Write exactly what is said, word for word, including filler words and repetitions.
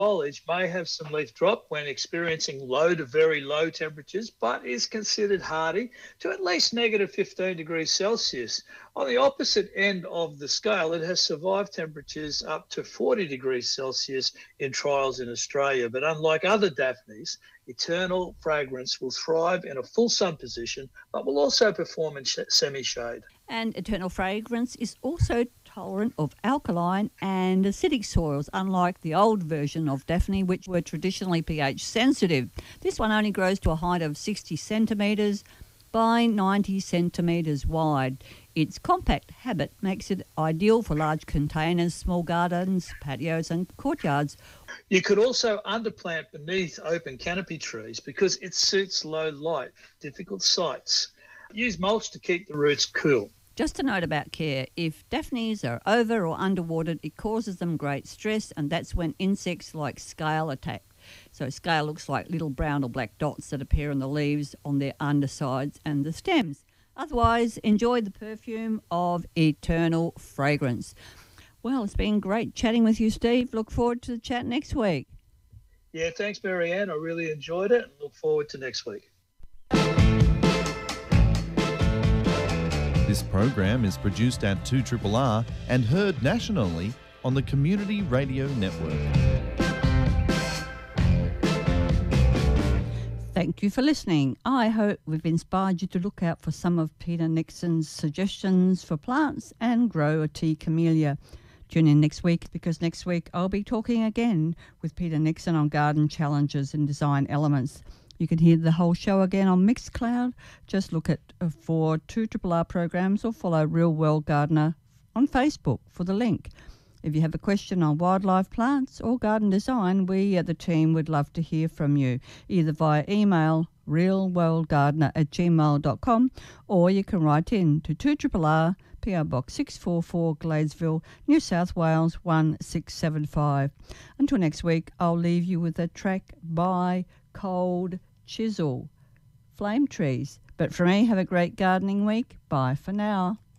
foliage may have some leaf drop when experiencing low to very low temperatures, but is considered hardy to at least negative fifteen degrees Celsius. On the opposite end of the scale, it has survived temperatures up to forty degrees Celsius in trials in Australia. But unlike other Daphnes, Eternal Fragrance will thrive in a full sun position, but will also perform in sh- semi-shade. And Eternal Fragrance is also tolerant of alkaline and acidic soils, unlike the old version of Daphne, which were traditionally pH sensitive. This one only grows to a height of sixty centimetres by ninety centimetres wide. Its compact habit makes it ideal for large containers, small gardens, patios and courtyards. You could also underplant beneath open canopy trees because it suits low light, difficult sites. Use mulch to keep the roots cool. Just a note about care, if Daphnes are over or underwatered, it causes them great stress, and that's when insects like scale attack. So scale looks like little brown or black dots that appear on the leaves, on their undersides and the stems. Otherwise, enjoy the perfume of Eternal Fragrance. Well, it's been great chatting with you, Steve. Look forward to the chat next week. Yeah, thanks, Marianne. I really enjoyed it and look forward to next week. This program is produced at two R R R and heard nationally on the Community Radio Network. Thank you for listening. I hope we've inspired you to look out for some of Peter Nixon's suggestions for plants and grow a tea camellia. Tune in next week, because next week I'll be talking again with Peter Nixon on garden challenges and design elements. You can hear the whole show again on Mixcloud. Just look at uh, for two R R R programs or follow Real World Gardener on Facebook for the link. If you have a question on wildlife, plants or garden design, we at the team would love to hear from you, either via email realworldgardener at gmail dot com, or you can write in to two R R R, P O Box six four four, Gladesville, New South Wales one six seven five. Until next week, I'll leave you with a track by Cold Chisel, Flame Trees. But for me, have a great gardening week. Bye for now.